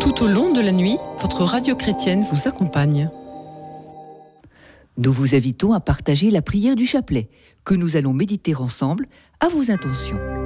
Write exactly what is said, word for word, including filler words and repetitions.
Tout au long de la nuit, votre radio chrétienne vous accompagne. Nous vous invitons à partager la prière du chapelet, que nous allons méditer ensemble à vos intentions.